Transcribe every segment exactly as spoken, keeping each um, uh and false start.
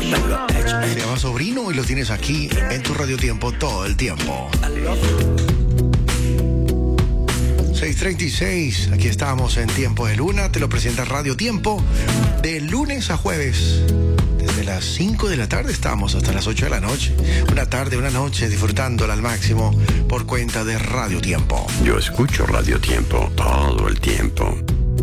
Se llama Sobrino y lo tienes aquí en tu Radio Tiempo todo el tiempo. seis treinta y seis, aquí estamos en Tiempo de Luna. Te lo presenta Radio Tiempo de lunes a jueves. Desde las cinco de la tarde estamos hasta las ocho de la noche. Una tarde, una noche disfrutándola al máximo por cuenta de Radio Tiempo. Yo escucho Radio Tiempo todo el tiempo.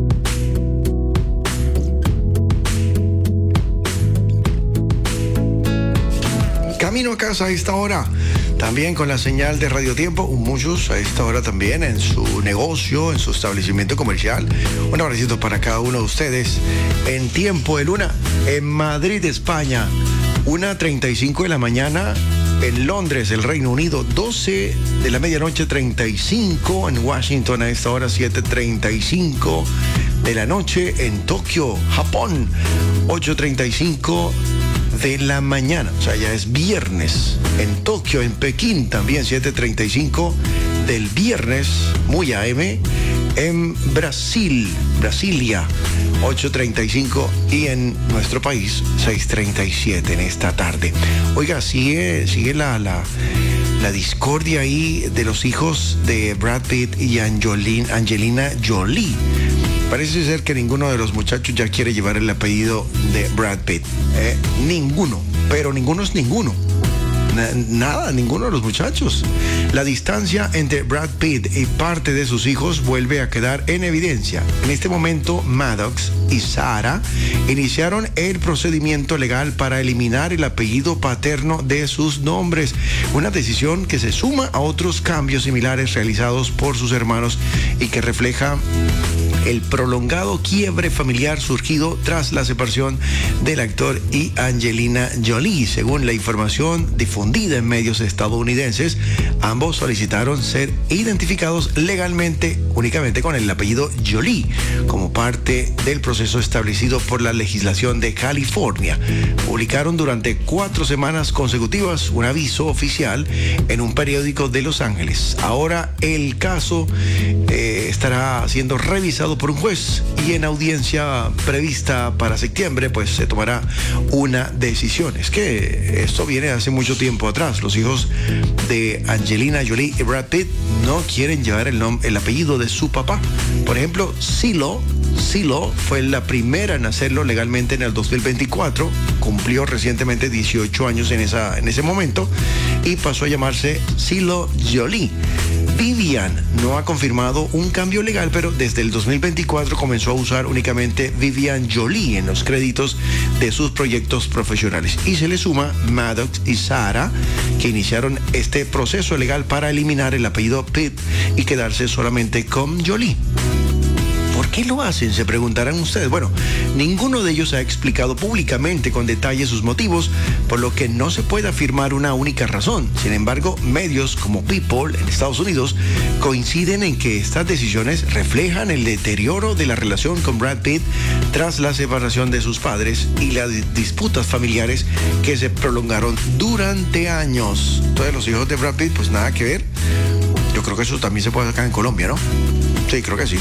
Camino a casa a esta hora, también con la señal de Radio Tiempo, muchos a esta hora también en su negocio, en su establecimiento comercial. Un abracito para cada uno de ustedes en Tiempo de Luna, en Madrid, España, una treinta y cinco de la mañana, en Londres, el Reino Unido, doce de la medianoche treinta y cinco, en Washington a esta hora siete treinta y cinco de la noche, en Tokio, Japón, ocho treinta y cinco de la mañana, o sea, ya es viernes. En Tokio, en Pekín también siete treinta y cinco del viernes, muy A M. En Brasil, Brasilia, ocho treinta y cinco, y en nuestro país seis treinta y siete en esta tarde. Oiga, sigue, sigue la, la, la discordia ahí de los hijos de Brad Pitt y Angelina, Angelina Jolie. Parece ser que ninguno de los muchachos ya quiere llevar el apellido de Brad Pitt. ¿eh? Ninguno, pero ninguno es ninguno. Na- nada, ninguno de los muchachos. La distancia entre Brad Pitt y parte de sus hijos vuelve a quedar en evidencia. En este momento, Maddox y Sarah iniciaron el procedimiento legal para eliminar el apellido paterno de sus nombres. Una decisión que se suma a otros cambios similares realizados por sus hermanos y que refleja el prolongado quiebre familiar surgido tras la separación del actor y Angelina Jolie. Según la información difundida en medios estadounidenses, ambos solicitaron ser identificados legalmente únicamente con el apellido Jolie, como parte del proceso establecido por la legislación de California. Publicaron durante cuatro semanas consecutivas un aviso oficial en un periódico de Los Ángeles. Ahora el caso eh, estará siendo revisado por un juez y en audiencia prevista para septiembre pues se tomará una decisión. Es que esto viene hace mucho tiempo atrás. Los hijos de Angelina Jolie y Brad Pitt no quieren llevar el, nom- el apellido de su papá. Por ejemplo, Silo Silo fue la primera en hacerlo legalmente en el dos mil veinticuatro, cumplió recientemente dieciocho años en, esa, en ese momento y pasó a llamarse Silo Jolie. Vivian no ha confirmado un cambio legal, pero desde el dos mil veinticuatro comenzó a usar únicamente Vivian Jolie en los créditos de sus proyectos profesionales. Y se le suma Maddox y Sarah, que iniciaron este proceso legal para eliminar el apellido Pitt y quedarse solamente con Jolie. ¿Por qué lo hacen? Se preguntarán ustedes. Bueno, ninguno de ellos ha explicado públicamente con detalle sus motivos, por lo que no se puede afirmar una única razón. Sin embargo, medios como People en Estados Unidos coinciden en que estas decisiones reflejan el deterioro de la relación con Brad Pitt tras la separación de sus padres y las disputas familiares que se prolongaron durante años. Entonces, los hijos de Brad Pitt, pues nada que ver. Yo creo que eso también se puede sacar en Colombia, ¿no? Sí, creo que sí.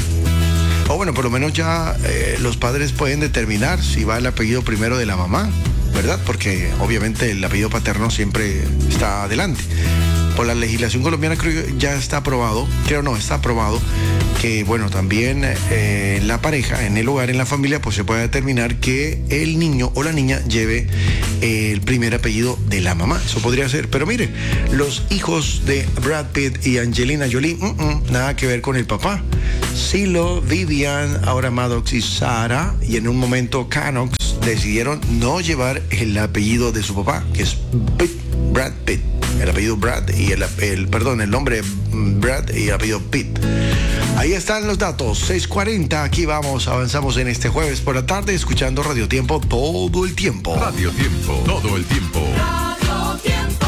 O bueno, por lo menos ya eh, los padres pueden determinar si va el apellido primero de la mamá, ¿verdad? Porque obviamente el apellido paterno siempre está adelante. Por la legislación colombiana creo que ya está aprobado, creo no, está aprobado que, bueno, también eh, la pareja, en el hogar, en la familia, pues se puede determinar que el niño o la niña lleve eh, el primer apellido de la mamá. Eso podría ser. Pero mire, los hijos de Brad Pitt y Angelina Jolie, uh -uh, nada que ver con el papá. Silo, Vivian, ahora Maddox y Sarah, y en un momento Canox decidieron no llevar el apellido de su papá, que es Pitt, Brad Pitt. El apellido Brad y el, el, perdón, el nombre Brad y el apellido Pitt. Ahí están los datos, seis cuarenta, aquí vamos, avanzamos en este jueves por la tarde, escuchando Radio Tiempo todo el tiempo. Radio Tiempo, todo el tiempo. Radio Tiempo.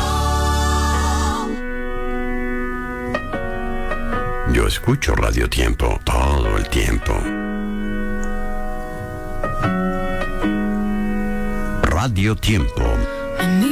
Yo escucho Radio Tiempo todo el tiempo. Radio Tiempo.